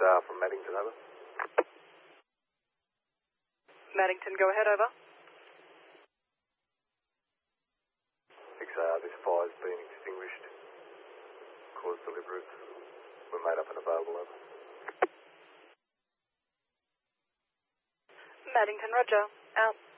from Maddington, over. Maddington, go ahead, over. 6R, this fire's been extinguished. Cause deliberate. We're made up and available, over. Maddington, roger. Out.